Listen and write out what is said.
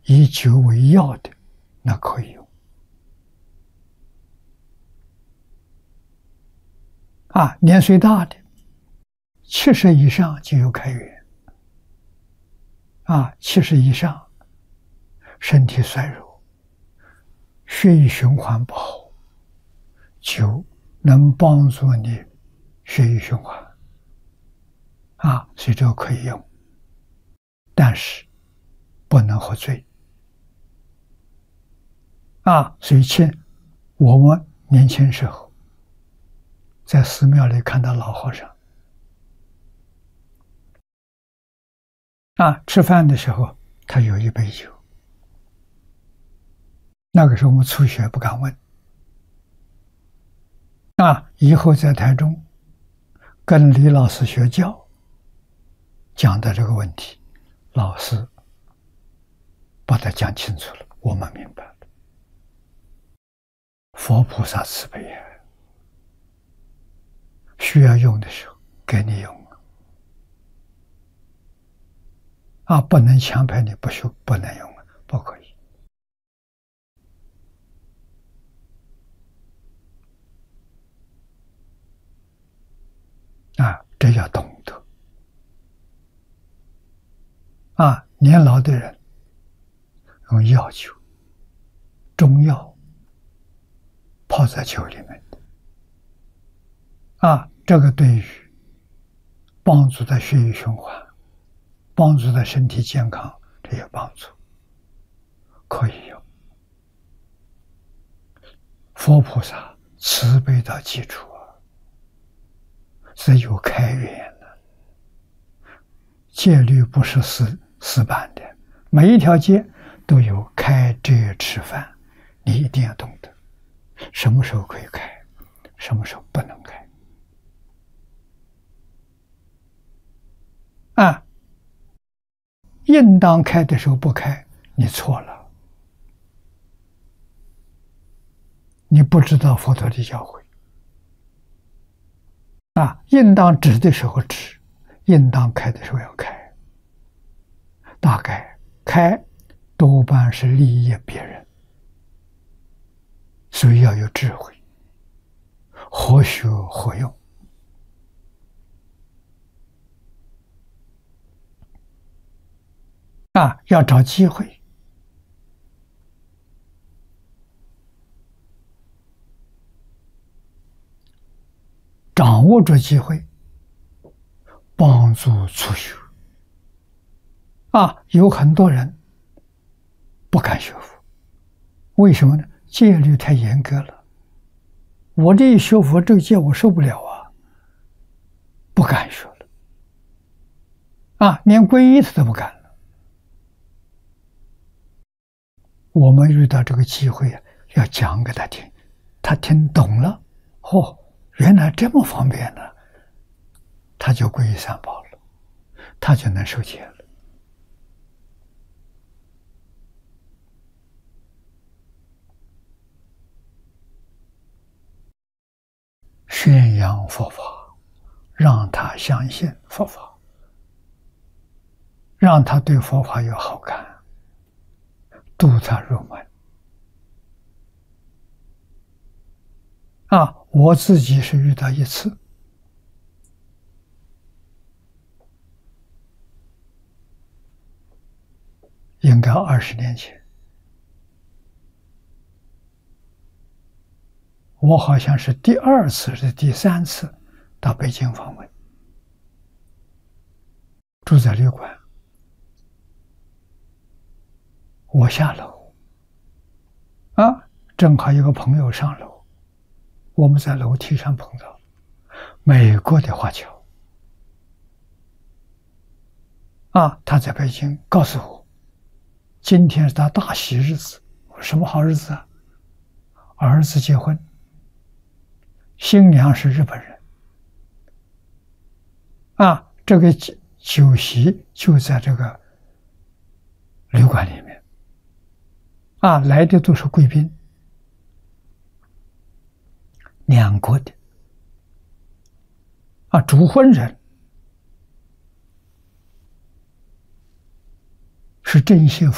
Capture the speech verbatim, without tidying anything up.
以酒为药的，那可以用。啊，年岁大的，七十以上就有开源。啊，七十以上，身体衰弱，血液循环不好，酒能帮助你血液循环。啊，所以这个可以用，但是不能喝醉。啊，所以前我们年轻时候在寺庙里看到老和尚，啊，吃饭的时候他有一杯酒，那个时候我们初学不敢问。啊，以后在台中跟李老师学教，讲的这个问题，老师把它讲清楚了，我们明白了。佛菩萨慈悲呀，需要用的时候给你用啊，不能强迫你不修，不能用，不可以。啊，这要懂得。啊，年老的人用药酒、中药泡在酒里面的，啊，这个对于帮助他血液循环、帮助他身体健康，这有帮助，可以用。佛菩萨慈悲到基础啊，是有开源的。戒律不是死死板的，每一条戒都有开遮吃饭，你一定要懂得什么时候可以开，什么时候不能开。啊，应当开的时候不开，你错了，你不知道佛陀的教诲。啊，应当止的时候止，应当开的时候要开。大概开多半是利益别人，所以要有智慧，何学何用。啊，要找机会。掌握住机会，帮助初学。啊，有很多人不敢学佛，为什么呢？戒律太严格了。我这一学佛，这个戒我受不了啊，不敢学了。啊，连皈依他都不敢了。我们遇到这个机会啊，要讲给他听，他听懂了，哦，原来这么方便呢，他就皈依三宝了，他就能受戒了。宣扬佛法，让他相信佛法，让他对佛法有好感，度他入门。啊，我自己是遇到一次，应该二十年前，我好像是第二次是第三次到北京访问，住在旅馆，我下楼，啊，正好有个朋友上楼，我们在楼梯上碰到美国的华侨，啊，他在北京告诉我，今天是他大喜日子。我说什么好日子啊？儿子结婚，新娘是日本人，啊，这个酒席就在这个旅馆里面，啊，来的都是贵宾，两国的，啊，主婚人是郑谢